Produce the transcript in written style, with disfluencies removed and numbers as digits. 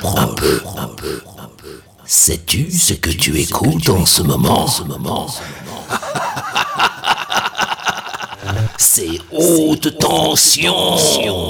un peu. Sais-tu ce que tu écoutes en ce moment? C'est haute tension.